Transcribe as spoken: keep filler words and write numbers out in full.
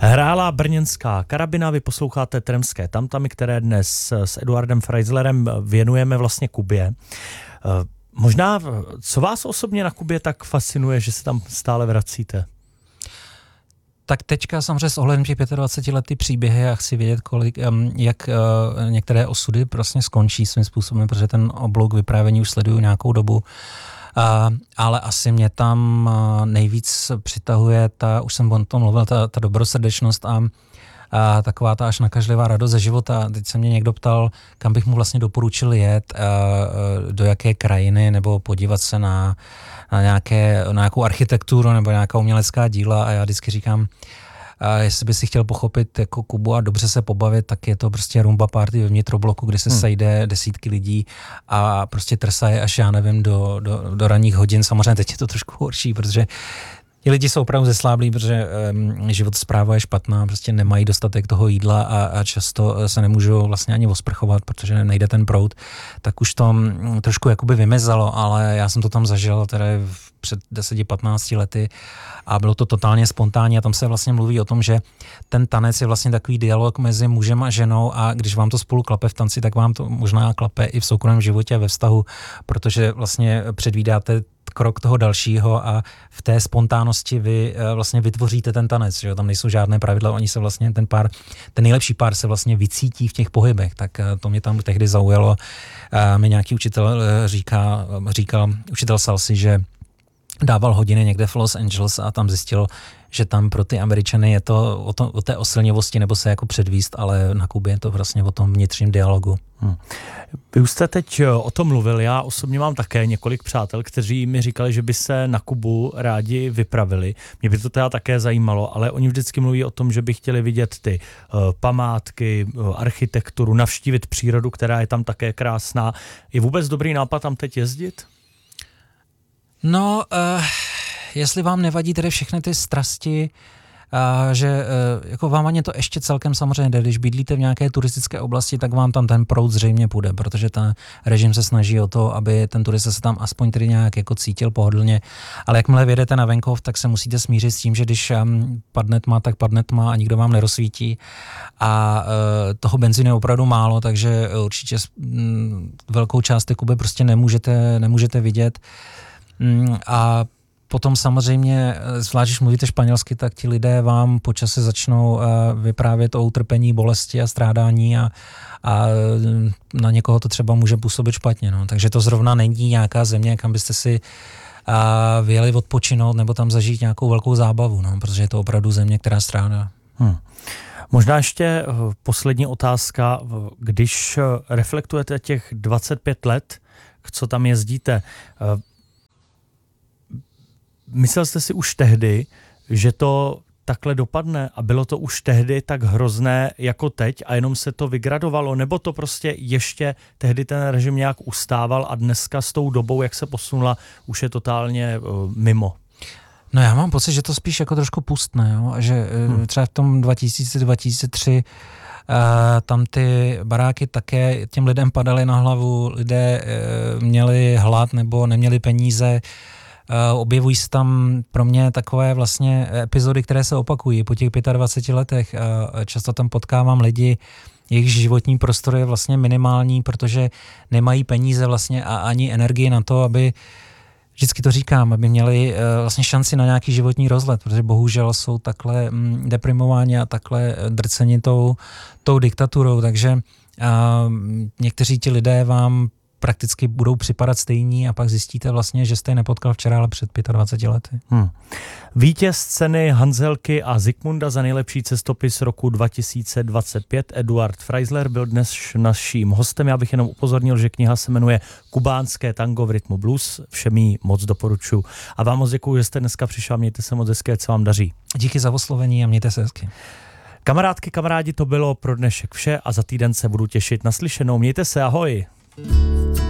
Hrála brněnská Karabina, vy posloucháte Tremské tamtamy, které dnes s Eduardem Freislerem věnujeme vlastně Kubě. Možná, co vás osobně na Kubě tak fascinuje, že se tam stále vracíte? Tak teďka samozřejmě s ohledem těch dvacet pět let ty příběhy a chci vědět, kolik, jak některé osudy prostě skončí svým způsobem, protože ten oblouk vyprávění už sleduju nějakou dobu. Uh, ale asi mě tam nejvíc přitahuje ta, už jsem o tom mluvil, ta, ta dobrosrdečnost a, a taková ta až nakažlivá radost ze života. Teď se mě někdo ptal, kam bych mu vlastně doporučil jet, uh, do jaké krajiny, nebo podívat se na, na, nějaké, na nějakou architekturu nebo nějaká umělecká díla, a já vždycky říkám, a jestli by si chtěl pochopit jako Kubu a dobře se pobavit, tak je to prostě rumba party ve vnitrobloku, kde se hmm. sejde desítky lidí a prostě trsají až, já nevím, do, do, do ranních hodin. Samozřejmě teď je to trošku horší, protože ti lidi jsou opravdu zesláblí, protože um, život správa je špatná, prostě nemají dostatek toho jídla a, a často se nemůžou vlastně ani osprchovat, protože nejde ten proud, tak už to um, trošku jakoby vymezalo, ale já jsem to tam zažil tedy před deset patnácti lety a bylo to totálně spontánní a tam se vlastně mluví o tom, že ten tanec je vlastně takový dialog mezi mužem a ženou a když vám to spolu klape v tanci, tak vám to možná klape i v soukromém životě a ve vztahu, protože vlastně předvídáte krok toho dalšího a v té spontánnosti vy vlastně vytvoříte ten tanec, že jo? Tam nejsou žádné pravidla, oni se vlastně ten pár, ten nejlepší pár se vlastně vycítí v těch pohybech, tak to mě tam tehdy zaujalo. A mi nějaký učitel říká, říkal, učitel salsy, že dával hodiny někde v Los Angeles a tam zjistil, že tam pro ty Američany je to o, to, o té oslněvosti nebo se jako předvíst, ale na Kubě je to vlastně o tom vnitřním dialogu. Hmm. Vy už jste teď o tom mluvil, já osobně mám také několik přátel, kteří mi říkali, že by se na Kubu rádi vypravili. Mě by to teda také zajímalo, ale oni vždycky mluví o tom, že by chtěli vidět ty uh, památky, uh, architekturu, navštívit přírodu, která je tam také krásná. Je vůbec dobrý nápad tam teď jezdit? No, uh, jestli vám nevadí tedy všechny ty strasti, uh, že uh, jako vám ani to ještě celkem samozřejmě jde, když bydlíte v nějaké turistické oblasti, tak vám tam ten proud zřejmě půjde, protože ten režim se snaží o to, aby ten turista se tam aspoň tedy nějak jako cítil pohodlně, ale jakmile vyjedete na venkov, tak se musíte smířit s tím, že když um, padne tma, tak padne tma a nikdo vám nerozsvítí a uh, toho benzínu je opravdu málo, takže určitě um, velkou část té Kuby prostě nemůžete, nemůžete vidět. A potom samozřejmě, zvlášť když mluvíte španělsky, tak ti lidé vám po čase začnou vyprávět o utrpení, bolesti a strádání a, a na někoho to třeba může působit špatně. No. Takže to zrovna není nějaká země, kam byste si a, vyjeli odpočinout nebo tam zažít nějakou velkou zábavu, no, protože je to opravdu země, která strádá. Hmm. Možná ještě poslední otázka. Když reflektujete těch dvacet pět let, co tam jezdíte, myslel jste si už tehdy, že to takhle dopadne a bylo to už tehdy tak hrozné jako teď a jenom se to vygradovalo, nebo to prostě ještě tehdy ten režim nějak ustával a dneska s tou dobou, jak se posunula, už je totálně uh, mimo? No já mám pocit, že to spíš jako trošku pustné, jo? Že hmm. třeba v tom dva tisíce dva tisíce tři uh, tam ty baráky také těm lidem padaly na hlavu, lidé uh, měli hlad nebo neměli peníze. Uh, objevují se tam pro mě takové vlastně epizody, které se opakují po těch dvaceti pěti letech. Uh, často tam potkávám lidi, jejich životní prostor je vlastně minimální, protože nemají peníze vlastně a ani energii na to, aby, vždycky to říkám, aby měli uh, vlastně šanci na nějaký životní rozlet, protože bohužel jsou takhle mm, deprimováni a takhle drceni tou, tou diktaturou, takže uh, někteří ti lidé vám prakticky budou připadat stejní a pak zjistíte vlastně, že jste je nepotkal včera, ale před dvaceti pěti lety. Hmm. Vítěz ceny Hanzelky a Zikmunda za nejlepší cestopis roku dva tisíce dvacet pět Eduard Freisler byl dnes naším hostem. Já bych jenom upozornil, že kniha se jmenuje Kubánské tango v rytmu blues. Všem ji moc doporučuji. A vám moc děkuji, že jste dneska přišel. Mějte se moc hezky, ať se vám daří. Díky za oslovení a mějte se hezky. Kamarádky, kamarádi, to bylo pro dnešek vše a za týden se budu těšit na slyšenou. Mějte se, ahoj.